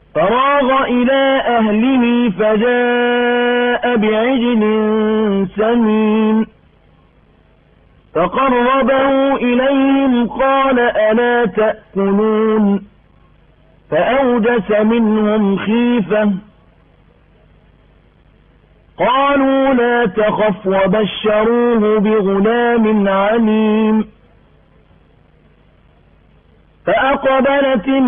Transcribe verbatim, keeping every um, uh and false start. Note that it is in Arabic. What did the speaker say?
فراغ إلى أهله فجاء بعجل سمين فقربه إليهم قال ألا تأكلون فأوجس منهم خيفة قالوا لا تخف وبشروه بغلام عليم فأقبلت